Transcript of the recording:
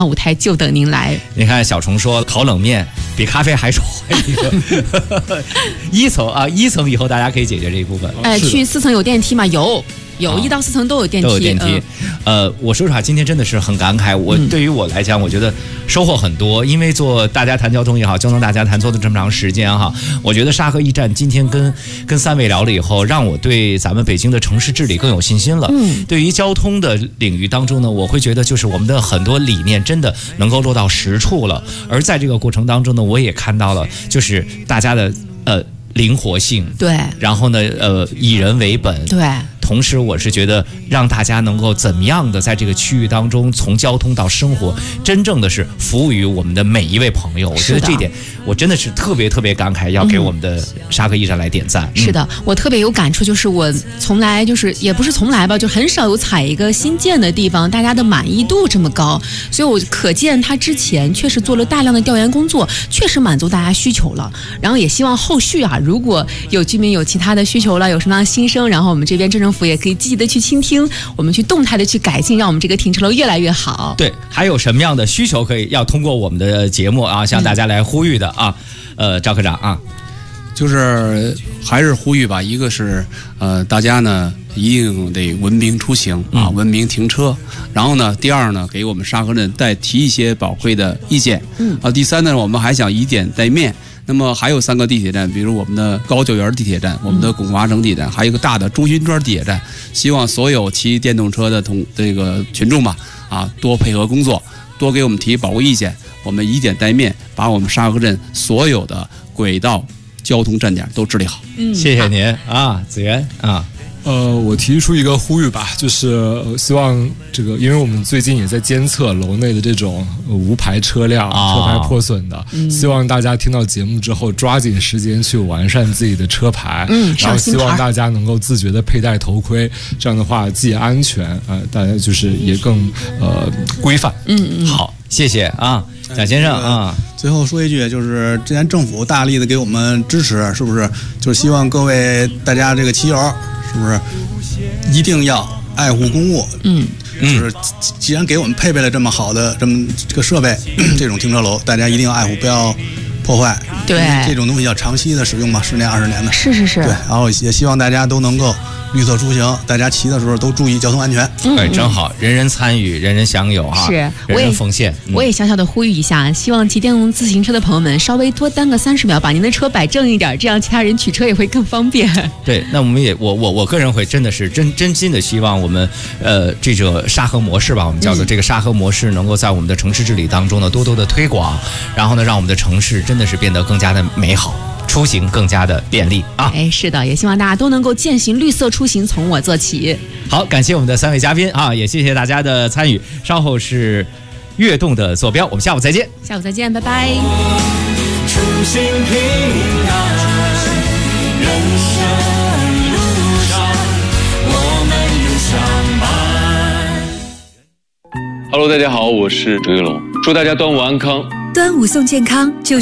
舞台就等您来。 你看小虫说烤冷面比咖啡还受欢迎一层以后大家可以解决这一部分。 去4层有电梯吗？有1到4层都有电梯。 我说实话，今天真的是很感慨。对于我来讲，我觉得收获很多，因为做大家谈交通也好，交通大家谈做的这么长时间哈，我觉得沙河驿站今天跟三位聊了以后，让我对咱们北京的城市治理更有信心了。对于交通的领域当中呢，我会觉得就是我们的很多理念真的能够落到实处了。而在这个过程当中呢，我也看到了就是大家的灵活性， 对， 然后呢以人为本， 对。 同时我是觉得让大家能够怎么样的在这个区域当中，从交通到生活，真正的是服务于我们的每一位朋友。我觉得这一点我真的是特别特别感慨，要给我们的沙河驿站来点赞。 是的，我特别有感触，就是我从来就是也不是从来吧，就很少有踩一个新建的地方大家的满意度这么高，所以我可见他之前确实做了大量的调研工作，确实满足大家需求了。然后也希望后续如果有居民有其他的需求了，有什么样的心声，然后我们这边镇政府也可以积极的去倾听，我们去动态的去改进，让我们这个停车楼越来越好。 对，还有什么样的需求要通过我们的节目向大家来呼吁的赵科长就是还是呼吁吧，一个是大家呢一定得文明出行文明停车，然后呢第二呢给我们沙河镇再提一些宝贵的意见，第三呢我们还想以点带面。那么还有3个地铁站，比如我们的高教园地铁站，我们的巩华城地铁站，还有一个大的中心庄地铁站。希望所有骑电动车的这个群众吧，多配合工作，多给我们提宝贵意见，我们以点带面，把我们沙河镇所有的轨道交通站点都治理好。 谢谢您子源我提出一个呼吁吧，就是希望这个，因为我们最近也在监测楼内的这种无牌车辆、车牌破损的，希望大家听到节目之后抓紧时间去完善自己的车牌，然后希望大家能够自觉的佩戴头盔，这样的话既安全大家就是也更规范。 好，谢谢蒋先生最后说一句，就是之前政府大力的给我们支持，是不是？就是希望各位大家这个骑友，是不是一定要爱护公物？就是既然给我们配备了这么好的这个设备，这种停车楼，大家一定要爱护，不要破坏。 对， 这种东西要长期的使用嘛，10年20年的。 是。 对，然后也希望大家都能够绿色出行，大家骑的时候都注意交通安全。 真好，人人参与，人人享有是， 人人奉献。 我也小小的呼吁一下，希望骑电动自行车的朋友们稍微多耽个30秒，把您的车摆正一点，这样其他人取车也会更方便。 对，那我们也我个人会真的是真心的希望我们这个沙河模式吧，我们叫做这个沙河模式，能够在我们的城市治理当中呢多多的推广，然后呢让我们的城市真的是变得更加的美好，出行更加的便利是的，也希望大家都能够践行绿色出行，从我做起。 好，感谢我们的3位嘉宾也谢谢大家的参与。稍后是跃动的坐标，我们下午再见。 下午再见，拜拜。 出行平安，人生路上我们有相伴。 Hello， 大家好，我是周玉龙，祝大家端午安康。 端午送健康就